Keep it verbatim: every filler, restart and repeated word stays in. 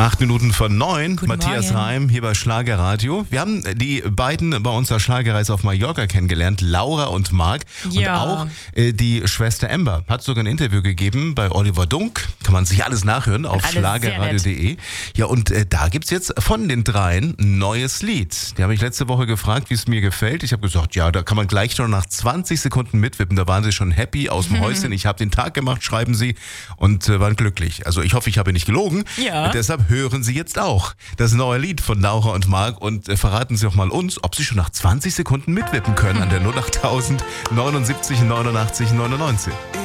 Acht Minuten von neun, Guten Matthias Morgen. Reim hier bei Schlagerradio. Wir haben die beiden bei unserer Schlagerreise auf Mallorca kennengelernt, Laura und Marc. Ja. Und auch äh, die Schwester Ember hat sogar ein Interview gegeben bei Oliver Dunk. Kann man sich alles nachhören auf Alles sehr schlagerradio punkt de. Ja, und äh, da gibt's jetzt von den dreien ein neues Lied. Die habe ich letzte Woche gefragt, wie es mir gefällt. Ich habe gesagt, ja, da kann man gleich schon nach zwanzig Sekunden mitwippen. Da waren sie schon happy aus dem Häuschen. Ich habe den Tag gemacht, schreiben sie, und äh, waren glücklich. Also ich hoffe, ich habe nicht gelogen. Ja. Und deshalb hören Sie jetzt auch das neue Lied von Laura und Marc und äh, verraten Sie auch mal uns, ob Sie schon nach zwanzig Sekunden mitwippen können an der null acht tausend neunundsiebzig neunundachtzig neunundneunzig.